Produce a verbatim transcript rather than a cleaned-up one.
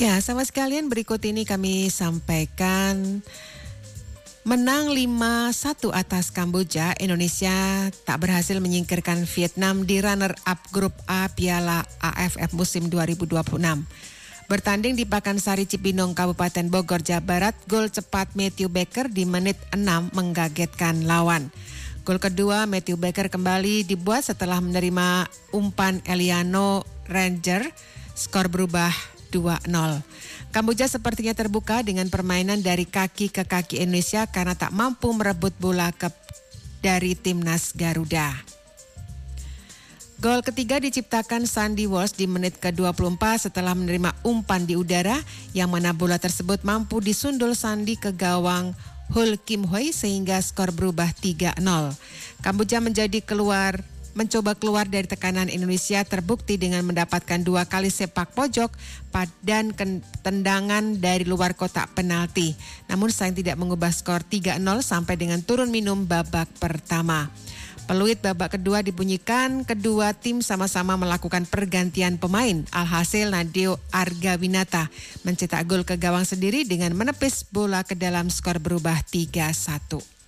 Ya, sama sekalian berikut ini kami sampaikan menang lima satu atas Kamboja, Indonesia tak berhasil menyingkirkan Vietnam di runner-up grup A Piala A F F musim dua ribu dua puluh enam. Bertanding di Pakansari Cibinong, Kabupaten Bogor, Jawa Barat, gol cepat Matthew Baker di menit enam mengagetkan lawan. Gol kedua Matthew Baker kembali dibuat setelah menerima umpan Eliano Ranger, skor berubah dua nol. Kamboja sepertinya terbuka dengan permainan dari kaki ke kaki Indonesia karena tak mampu merebut bola ke, dari timnas Garuda. Gol ketiga diciptakan Sandy Walsh di menit ke dua puluh empat setelah menerima umpan di udara yang mana bola tersebut mampu disundul Sandy ke gawang Hul Kim Hoi sehingga skor berubah tiga nol. Kamboja menjadi keluar mencoba keluar dari tekanan Indonesia terbukti dengan mendapatkan dua kali sepak pojok dan tendangan dari luar kotak penalti. Namun sayang tidak mengubah skor tiga nol sampai dengan turun minum babak pertama. Peluit babak kedua dibunyikan, kedua tim sama-sama melakukan pergantian pemain. Alhasil Nadeo Argawinata mencetak gol ke gawang sendiri dengan menepis bola ke dalam, skor berubah tiga satu.